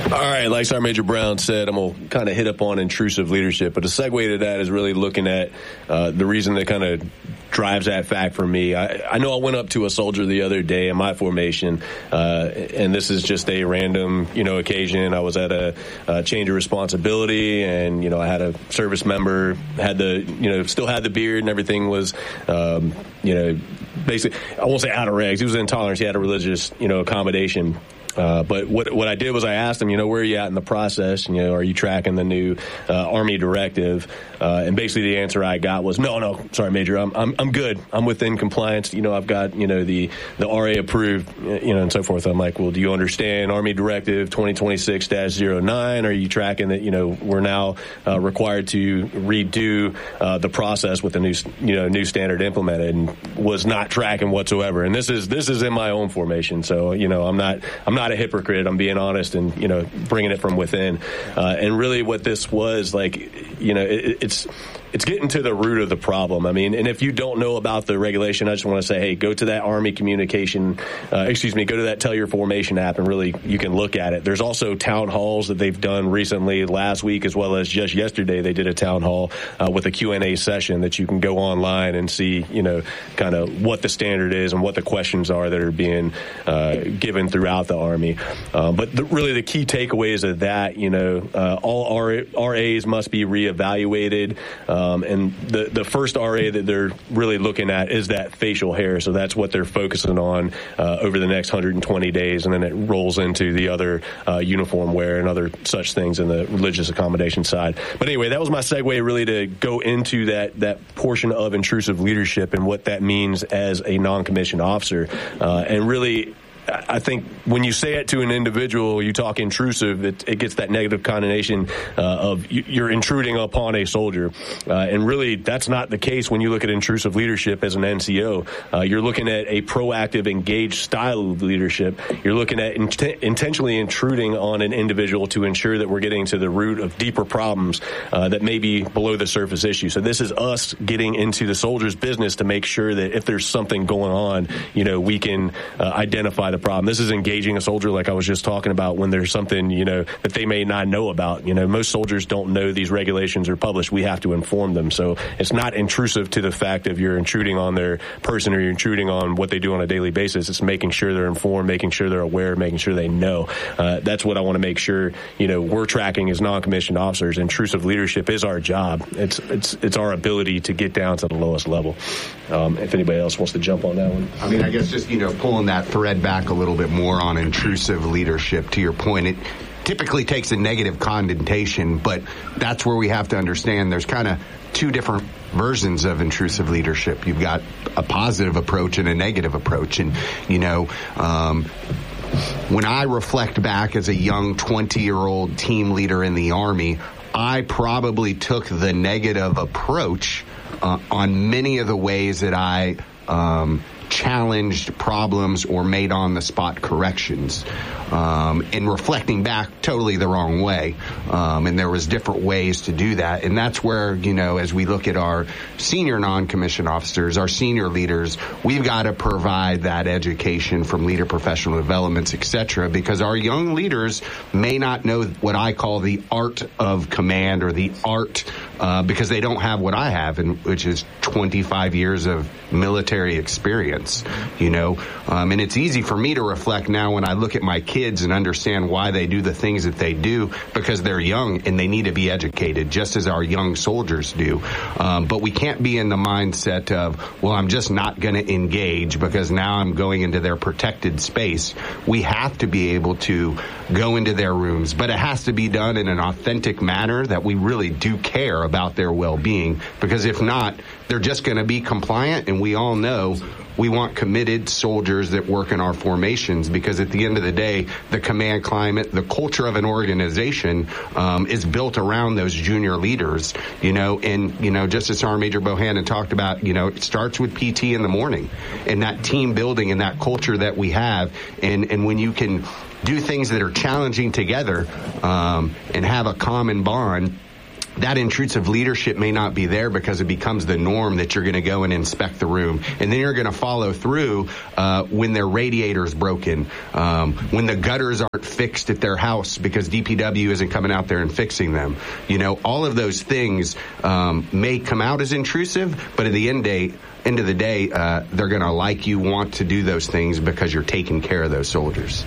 All right, like Sergeant Major Brown said, I'm going to kind of hit up on intrusive leadership, but a segue to that is really looking at the reason that kind of drives that fact for me. I know I went up to a soldier the other day in my formation, and this is just a random, occasion. I was at a change of responsibility, and, I had a service member, had the, still had the beard and everything was, basically, I won't say out of regs. He was intolerant. He had a religious, accommodation. But what I did was I asked him, where are you at in the process? Are you tracking the new Army directive? And basically the answer I got was, no, sorry, Major, I'm good. I'm within compliance. I've got, the RA approved, and so forth. I'm like, well, do you understand Army Directive 2026-09? Are you tracking that, we're now required to redo the process with the new standard implemented, and was not tracking whatsoever. And this is in my own formation. So, I'm not a hypocrite. I'm being honest and, bringing it from within. And really what this was like, it's getting to the root of the problem. I mean, and if you don't know about the regulation, I just want to say, hey, go to that Army communication, go to that Tell Your Formation app, and really you can look at it. There's also town halls that they've done recently, last week, as well as just yesterday. They did a town hall with a Q&A session that you can go online and see, kind of what the standard is and what the questions are that are being given throughout the Army. But really the key takeaways of that, all RAs must be reevaluated. And the first RA that they're really looking at is that facial hair. So that's what they're focusing on over the next 120 days. And then it rolls into the other uniform wear and other such things in the religious accommodation side. But anyway, that was my segue really to go into that portion of intrusive leadership and what that means as a non-commissioned officer. And really, I think when you say it to an individual, you talk intrusive, it gets that negative connotation of you're intruding upon a soldier. And really, that's not the case when you look at intrusive leadership as an NCO. You're looking at a proactive, engaged style of leadership. You're looking at intentionally intruding on an individual to ensure that we're getting to the root of deeper problems that may be below the surface issue. So this is us getting into the soldier's business to make sure that if there's something going on, we can identify the problem. This is engaging a soldier like I was just talking about when there's something, that they may not know about. Most soldiers don't know these regulations are published. We have to inform them. So it's not intrusive to the fact of you're intruding on their person or you're intruding on what they do on a daily basis. It's making sure they're informed, making sure they're aware, making sure they know. That's what I want to make sure, we're tracking as non-commissioned officers. Intrusive leadership is our job. It's our ability to get down to the lowest level. If anybody else wants to jump on that one. I mean, I guess just, pulling that thread back a little bit more on intrusive leadership, to your point, it typically takes a negative connotation, but that's where we have to understand there's kind of two different versions of intrusive leadership. You've got a positive approach and a negative approach. And, when I reflect back as a young 20-year-old team leader in the Army, I probably took the negative approach on many of the ways that I challenged problems or made on-the-spot corrections. And reflecting back, totally the wrong way. And there was different ways to do that. And that's where, as we look at our senior non-commissioned officers, our senior leaders, we've got to provide that education from leader professional developments, et cetera, because our young leaders may not know what I call the art of command or the art because they don't have what I have, which is 25 years of military experience, and it's easy for me to reflect now when I look at my kids and understand why they do the things that they do, because they're young and they need to be educated just as our young soldiers do. But we can't be in the mindset of, well, I'm just not going to engage because now I'm going into their protected space. We have to be able to go into their rooms, but it has to be done in an authentic manner that we really do care about their well-being, because if not, they're just going to be compliant, and we all know we want committed soldiers that work in our formations, because at the end of the day, the command climate, the culture of an organization is built around those junior leaders, and, just as Sergeant Major Bohannon talked about, it starts with PT in the morning and that team building and that culture that we have. And when you can do things that are challenging together and have a common bond, that intrusive leadership may not be there because it becomes the norm that you're going to go and inspect the room. And then you're going to follow through when their radiator's broken, when the gutters aren't fixed at their house because DPW isn't coming out there and fixing them. You know, all of those things may come out as intrusive, but at the end of the day, they're going to like you, want to do those things because you're taking care of those soldiers.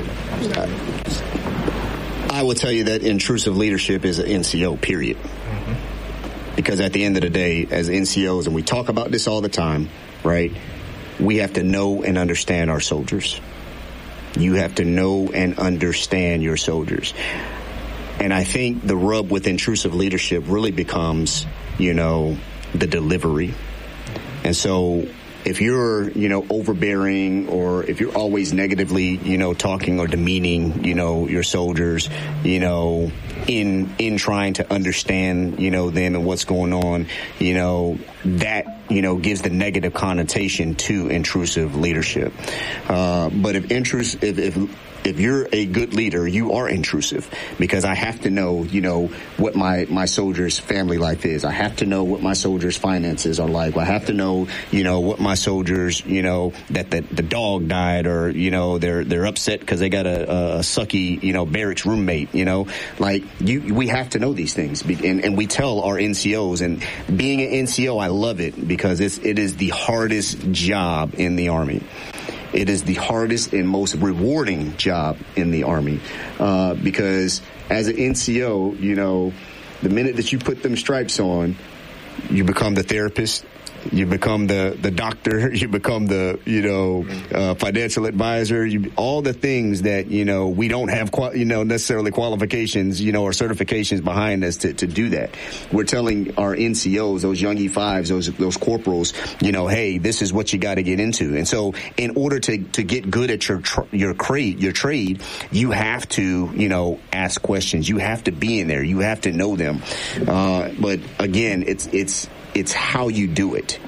I will tell you that intrusive leadership is an NCO, period. Because at the end of the day, as NCOs, and we talk about this all the time, right, we have to know and understand our soldiers. You have to know and understand your soldiers. And I think the rub with intrusive leadership really becomes, you know, the delivery. And so if you're, you know, overbearing, or if you're always negatively, you know, talking or demeaning, you know, your soldiers, you know, in trying to understand, you know, them and what's going on, you know, that, you know, gives the negative connotation to intrusive leadership. But if you're a good leader, you are intrusive, because I have to know, you know, what my soldiers' family life is. I have to know what my soldiers' finances are like. I have to know, you know, what my soldiers, you know, that the dog died, or, you know, they're upset because they got a sucky, you know, barracks roommate, you know, like we have to know these things, and we tell our NCOs. And being an NCO, I love it because it is the hardest job in the Army. It is the hardest and most rewarding job in the Army, because as an NCO, you know, the minute that you put them stripes on, you become the therapist, you become the doctor, you become the, you know, financial advisor, all the things that, you know, we don't have, necessarily qualifications, you know, or certifications behind us to do that. We're telling our NCOs, those young E5s, those corporals, you know, hey, this is what you got to get into. And so in order to get good at your trade, you have to, you know, ask questions. You have to be in there. You have to know them. But again, it's how you do it.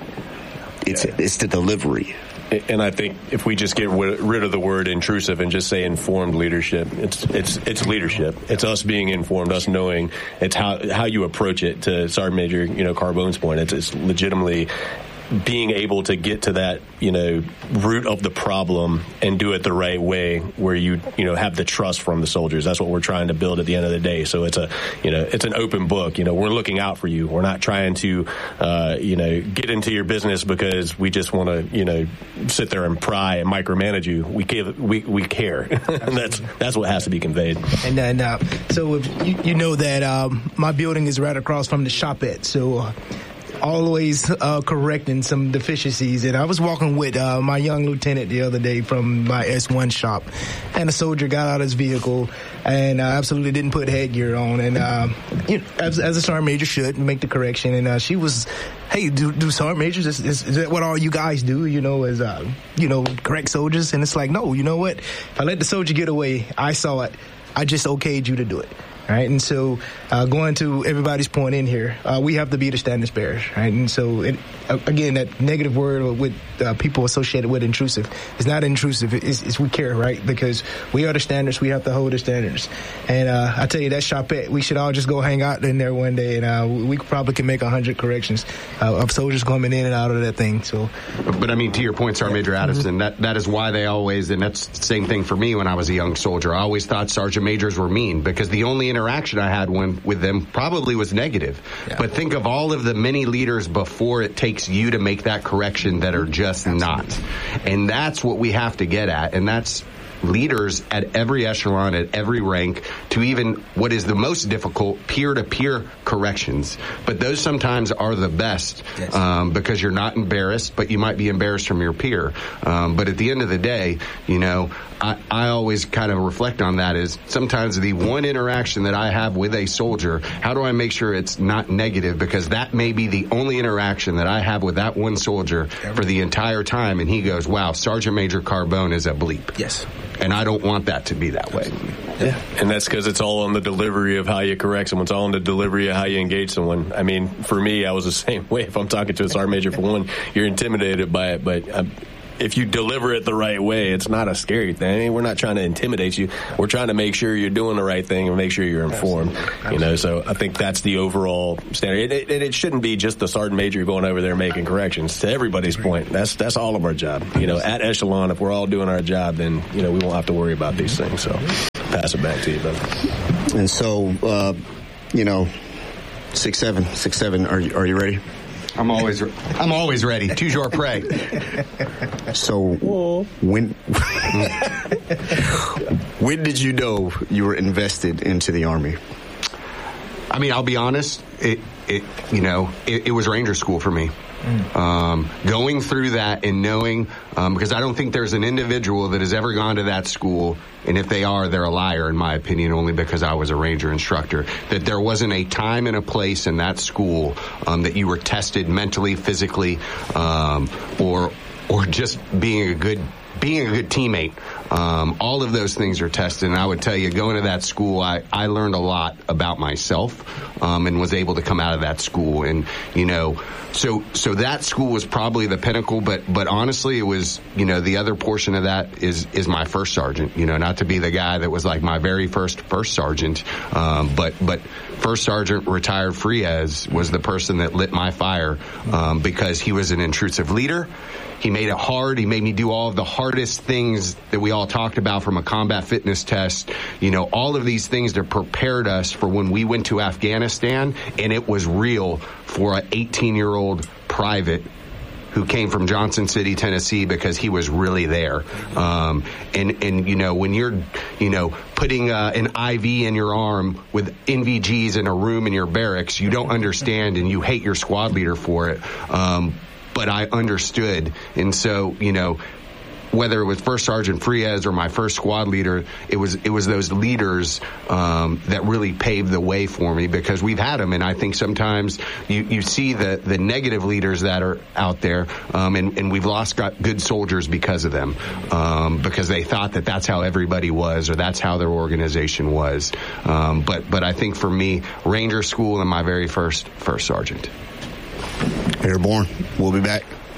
It's the delivery. And I think if we just get rid of the word intrusive and just say informed leadership, it's leadership. It's us being informed, us knowing. It's how you approach it. To Sergeant Major, you know, Carbone's point, it's legitimately being able to get to that, you know, root of the problem and do it the right way, where you know, have the trust from the soldiers. That's what we're trying to build at the end of the day. So it's it's an open book. You know, we're looking out for you. We're not trying to, you know, get into your business because we just want to, you know, sit there and pry and micromanage you. We care. And that's what has to be conveyed. And then, so if you know that my building is right across from the shopette. So always correcting some deficiencies. And I was walking with my young lieutenant the other day from my S1 shop, and a soldier got out of his vehicle and absolutely didn't put headgear on. And you know, as a sergeant major should, make the correction. And she was, hey, do sergeant majors, is that what all you guys do, you know, as you know, correct soldiers? And it's like, no, you know what? If I let the soldier get away, I saw it, I just okayed you to do it. Right, and so going to everybody's point in here, we have to be the standards bearers, right? And so, again, that negative word with people associated with intrusive, it's not intrusive. It's we care, right? Because we are the standards. We have to hold the standards. And I tell you, that shopette, we should all just go hang out in there one day, and we probably can make 100 corrections of soldiers coming in and out of that thing. So, but I mean, to your point, Sergeant Major Addison, that is why they always, and that's the same thing for me when I was a young soldier. I always thought sergeant majors were mean, because the only interaction I had with them probably was negative. Yeah. But think of all of the many leaders before it takes you to make that correction that are just not. And that's what we have to get at. And that's leaders at every echelon, at every rank, to even what is the most difficult, peer-to-peer corrections. But those sometimes are the best, yes. Because you're not embarrassed, but you might be embarrassed from your peer. But at the end of the day, you know, I always kind of reflect on that is sometimes the one interaction that I have with a soldier, how do I make sure it's not negative? Because that may be the only interaction that I have with that one soldier for the entire time. And he goes, wow, Sergeant Major Carbone is a bleep. Yes. And I don't want that to be that way. Yeah. And that's because it's all on the delivery of how you correct someone. It's all on the delivery of how you engage someone. I mean, for me, I was the same way. If I'm talking to a sergeant major, for one, you're intimidated by it. But if you deliver it the right way, it's not a scary thing. We're not trying to intimidate you. We're trying to make sure you're doing the right thing and make sure you're informed. Absolutely. You know, so I think that's the overall standard. It shouldn't be just the sergeant major going over there making corrections. To everybody's point, that's all of our job. You know, at echelon, if we're all doing our job, then, you know, we won't have to worry about these things. So pass it back to you, brother. And so, you know, 6'7", are you ready? I'm always ready. Toujours prêt. So when did you know you were invested into the Army? I mean, I'll be honest. It was Ranger School for me. Going through that and knowing, because I don't think there's an individual that has ever gone to that school, and if they are, they're a liar, in my opinion, only because I was a Ranger instructor, that there wasn't a time and a place in that school that you were tested mentally, physically, or just being a good teammate. All of those things are tested, and I would tell you, going to that school, I learned a lot about myself, and was able to come out of that school. And, you know, so that school was probably the pinnacle, but honestly, it was, you know, the other portion of that is my first sergeant, you know, not to be the guy that was like my very first sergeant, but First Sergeant retired Frias was the person that lit my fire, because he was an intrusive leader. He made it hard. He made me do all of the hardest things that we all talked about from a combat fitness test. You know, all of these things that prepared us for when we went to Afghanistan, and it was real for an 18-year-old private who came from Johnson City, Tennessee, because he was really there. And you know, when you're, you know, putting an IV in your arm with NVGs in a room in your barracks, you don't understand, and you hate your squad leader for it. But I understood. And so, you know, whether it was First Sergeant Frias or my first squad leader, it was those leaders that really paved the way for me, because we've had them. And I think sometimes you see the negative leaders that are out there, and we've lost good soldiers because of them, because they thought that that's how everybody was, or that's how their organization was. But I think for me, Ranger School and my very first sergeant. Airborne. We'll be back.